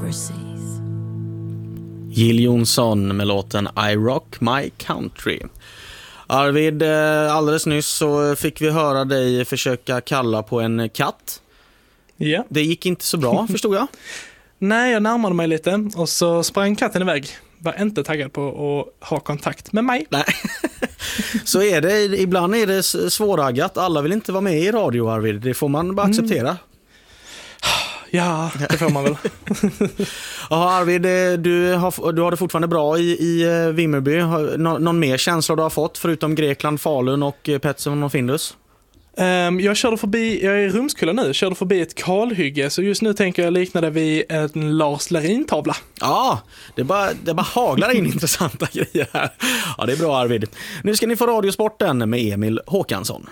overseas. Jill Johnson med låten I Rock My Country. Arvid, alldeles nyss så fick vi höra dig försöka kalla på en katt. Ja. Det gick inte så bra, förstod jag. Nej, jag närmade mig lite och så sprang katten iväg. Var inte taggad på att ha kontakt med mig. Nej. Så är det, ibland är det svårraggat. Alla vill inte vara med i radio, Arvid. Det får man bara acceptera. Ja, det får man väl. Ja, Arvid, du har det fortfarande bra i Vimmerby. Någon mer känsla du har fått förutom Grekland, Falun och Petsen och Findus? Jag är i Rumskulla nu, körde förbi ett kalhygge, så just nu tänker jag likna det vid en Lars Lerin-tavla. Ja, det bara haglar in intressanta grejer här. Ja, det är bra, Arvid. Nu ska ni få Radiosporten med Emil Håkansson.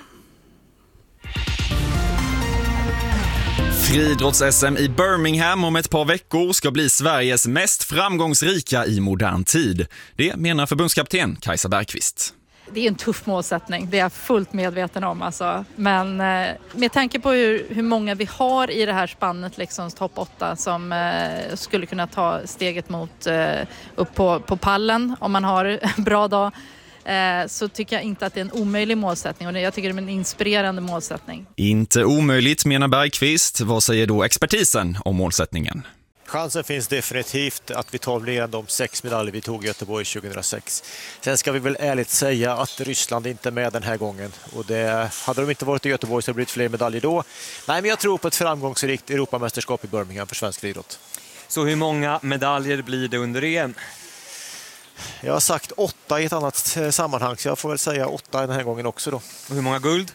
Friidrotts-SM i Birmingham om ett par veckor ska bli Sveriges mest framgångsrika i modern tid. Det menar förbundskapten Kajsa Bergqvist. Det är en tuff målsättning, det är jag fullt medveten om. Alltså. Men med tanke på hur många vi har i det här spannet, liksom topp 8, som skulle kunna ta steget upp på pallen om man har en bra dag, så tycker jag inte att det är en omöjlig målsättning. Och jag tycker det är en inspirerande målsättning. Inte omöjligt, menar Bergqvist. Vad säger då expertisen om målsättningen? Chansen finns definitivt att vi tar fler än de 6 medaljer vi tog i Göteborg 2006. Sen ska vi väl ärligt säga att Ryssland inte är med den här gången. Och hade de inte varit i Göteborg så hade det blivit fler medaljer då. Nej, men jag tror på ett framgångsrikt Europamästerskap i Birmingham för svensk idrott. Så hur många medaljer blir det under EM? Jag har sagt 8 i ett annat sammanhang, så jag får väl säga 8 den här gången också då. Och hur många guld?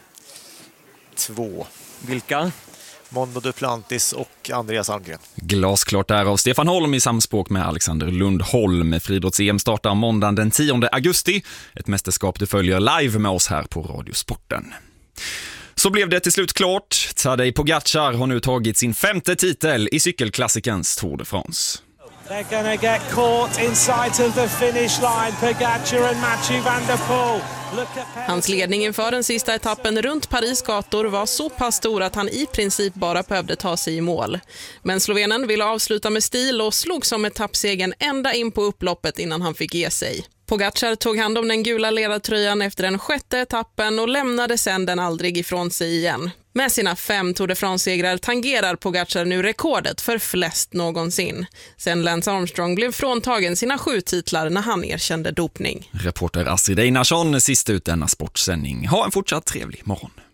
2. Vilka? Mondo Duplantis och Andreas Almgren. Glasklart där av Stefan Holm i samspråk med Alexander Lundholm. Friidrotts-EM startar måndagen den 10 augusti. Ett mästerskap du följer live med oss här på Radiosporten. Så blev det till slut klart. Tadej Pogacar har nu tagit sin 5:e titel i cykelklassikens Tour de France. They're going to get caught inside of the finish line. Pogacar and Mathieu van der Poel. Hans ledning inför den sista etappen runt Paris gator var så pass stor att han i princip bara behövde ta sig i mål. Men slovenen ville avsluta med stil och slog som etappsegen ända in på upploppet innan han fick ge sig. Pogacar tog hand om den gula ledartröjan efter den 6:e etappen och lämnade sedan den aldrig ifrån sig igen. Med sina 5 Tour de France-segrar tangerar Pogacar nu rekordet för flest någonsin. Sen Lance Armstrong blev fråntagen sina 7 titlar när han erkände dopning. Reporter Astrid Einarsson sist ut denna sportsändning. Ha en fortsatt trevlig morgon.